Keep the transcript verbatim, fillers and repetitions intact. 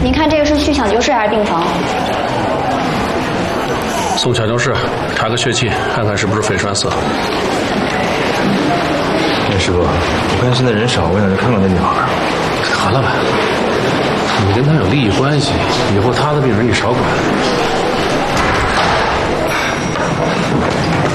您看这个是去抢救室还是病房？ 送抢救室，查个血气，看看是不是肺栓塞。 那师傅，我看现在人少，我想去看看那女孩。 好了吧，你跟他有利益关系，以后他的病人你少管。